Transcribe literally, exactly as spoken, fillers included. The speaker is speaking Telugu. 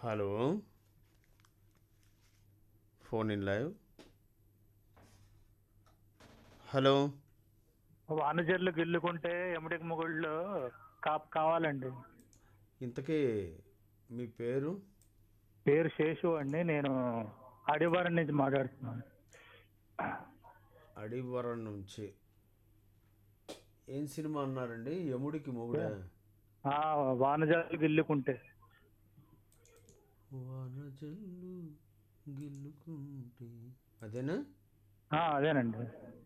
Hello phone in live. Hello వానజర్లు గిల్లుకుంటే ఎమ్మడికి మొగుళ్ళు కాప్ కావాలండి. ఇంతకీ మీ పేరు? పేరు శేషు అండి. నేను అడివారం నుంచి మాట్లాడుతున్నాను. అడివరం నుంచి. ఏం సినిమా అన్నారండి? యముడికి మొగుడా? ఆ, వానజర్లు గిల్లుకుంటే. వానజల్లు గిల్లుకుంటే అదేనా? ఆ, అదేనండి.